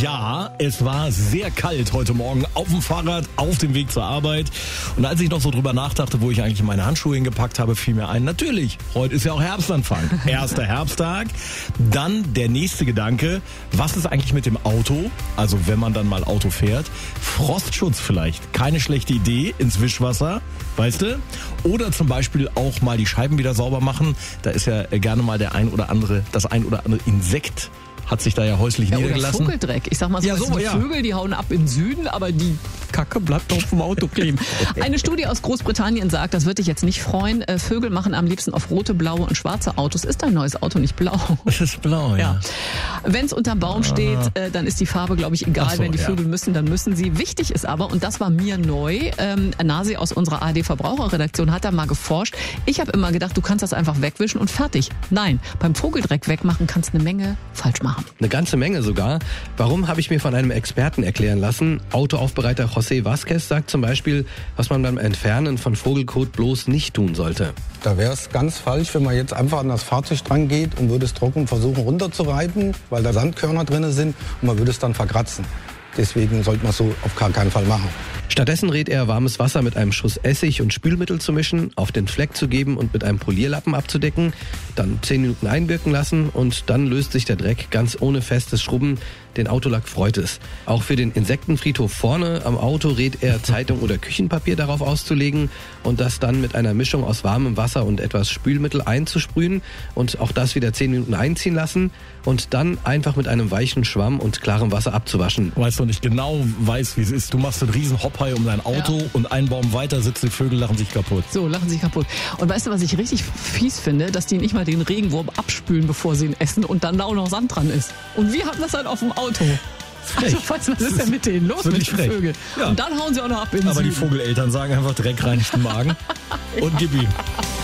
Ja, es war sehr kalt heute Morgen auf dem Fahrrad, auf dem Weg zur Arbeit. Und als ich noch so drüber nachdachte, wo ich eigentlich meine Handschuhe hingepackt habe, fiel mir ein, natürlich, heute ist ja auch Herbstanfang. Erster Herbsttag. Dann der nächste Gedanke, was ist eigentlich mit dem Auto? Also wenn man dann mal Auto fährt. Frostschutz vielleicht, keine schlechte Idee, ins Wischwasser, weißt du? Oder zum Beispiel auch mal die Scheiben wieder sauber machen. Da ist ja gerne mal das ein oder andere Insekt hat sich da ja häuslich niedergelassen. Oder Vogeldreck. Ich sag mal so, Ja, die ja. Vögel, die hauen ab in den Süden, aber die Kacke bleibt auf dem Auto kleben. Eine Studie aus Großbritannien sagt, das wird dich jetzt nicht freuen, Vögel machen am liebsten auf rote, blaue und schwarze Autos. Ist dein neues Auto nicht blau? Es ist blau, ja. Wenn es unterm Baum steht, dann ist die Farbe, glaube ich, egal. Ach so, wenn die Vögel müssen, dann müssen sie. Wichtig ist aber, und das war mir neu, Nasi aus unserer ARD-Verbraucherredaktion hat da mal geforscht. Ich habe immer gedacht, du kannst das einfach wegwischen und fertig. Nein, beim Vogeldreck wegmachen kannst du eine Menge falsch machen. Eine ganze Menge sogar. Warum, habe ich mir von einem Experten erklären lassen. Autoaufbereiter José Vázquez sagt zum Beispiel, was man beim Entfernen von Vogelkot bloß nicht tun sollte. Da wäre es ganz falsch, wenn man jetzt einfach an das Fahrzeug dran geht und würde es trocken versuchen runterzureiben, weil da Sandkörner drin sind und man würde es dann verkratzen. Deswegen sollte man es so auf gar keinen Fall machen. Stattdessen rät er, warmes Wasser mit einem Schuss Essig und Spülmittel zu mischen, auf den Fleck zu geben und mit einem Polierlappen abzudecken, dann 10 Minuten einwirken lassen und dann löst sich der Dreck ganz ohne festes Schrubben. Den Autolack freut es. Auch für den Insektenfriedhof vorne am Auto rät er, Zeitung oder Küchenpapier darauf auszulegen und das dann mit einer Mischung aus warmem Wasser und etwas Spülmittel einzusprühen und auch das wieder 10 Minuten einziehen lassen und dann einfach mit einem weichen Schwamm und klarem Wasser abzuwaschen. Weißt du nicht genau, weißt wie es ist. Du machst einen riesen Hoppei um dein Auto und einen Baum weiter sitzen die Vögel, lachen sich kaputt. So, lachen sich kaputt. Und weißt du, was ich richtig fies finde? Dass die nicht mal den Regenwurm abspülen, bevor sie ihn essen und dann da auch noch Sand dran ist. Und wir haben das halt auf dem Auto. Frech. Also, was ist denn mit denen los, mit den frech. Vögeln? Ja. Und dann hauen sie auch noch ab in den Aber die Süden. Vogeleltern sagen einfach Dreck reinigt den Magen und gib ihm.